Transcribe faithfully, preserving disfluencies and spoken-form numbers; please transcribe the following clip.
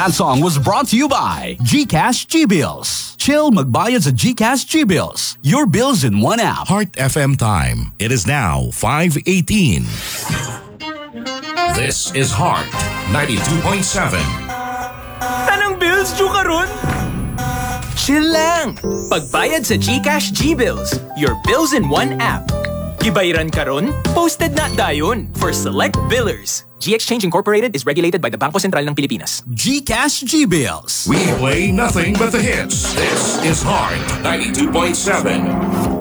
That song was brought to you by GCash G-Bills. Chill magbayad sa GCash G-Bills. Your bills in one app. Heart F M time. It is now five eighteen. This is Heart ninety-two point seven. Tanang bills due karon? Chill lang. Pagbayad sa GCash G-Bills. Your bills in one app. Gibayaran karon? Posted na dayon for select billers. G-Exchange Incorporated is regulated by the Bangko Sentral ng Pilipinas. GCash G-Bills. We play nothing but the hits. This is Heart ninety-two point seven.